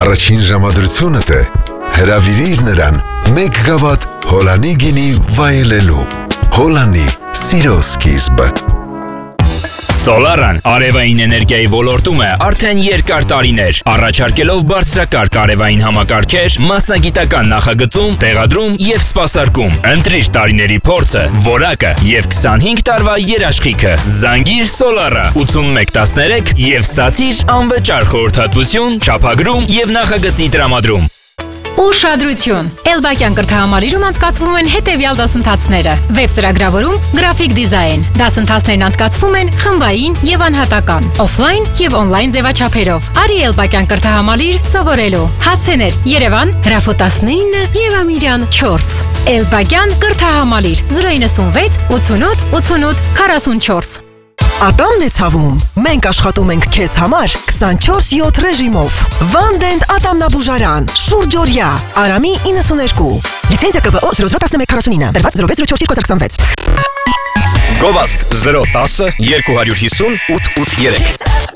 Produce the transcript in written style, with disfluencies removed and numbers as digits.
Առաջին ժամադրությունդ է հրավիրիր նրան 1 գավաթ Հոլանի գինի վայելելու։ Հոլանի սիրո սկիզբը։ Սոլարան արևային էներգիայի ոլորտում է արդեն երկար տարիներ, առաջարկելով բարձրակարգ արևային համակարգեր, մասնագիտական նախագծում, տեղադրում և սպասարկում։ Ընտրիր տարիների փորձը, որակը և 25 տարվա երաշխիքը։ Զանգիր Սոլարա 8113 և ստացիր անվճար խորհրդատվություն, չափագրում և նախագծի տրամադրում։ Ուշադրություն! Էլբակյան կրթահամալիրում անցկացվում են հետևյալ դասընթացները. վեբ ծրագրավորում, գրաֆիկ դիզայն։ Դասընթացներն անցկացվում են խմբային և անհատական, օֆլայն և օնլայն ձևաչափերով։ Արի Էլբակյան կրթահամալիր սովորելու։ Հասցեներ՝ Երևան, Հրաֆո 19 և Ամիրյան 4։ Էլբակյան կրթահամալիր 096 88 88 44։ Ատամն է ցավում։ Մենք աշխատում ենք քեզ համար 24/7 ռեժիմով։ Վանդենտ ատամնաբուժարան, շուրջօրյա, Արամի 92։ Լիցենզիա ԿԲՕ 001149, դրված 0604 2026։ Գովաստ 010 250 883։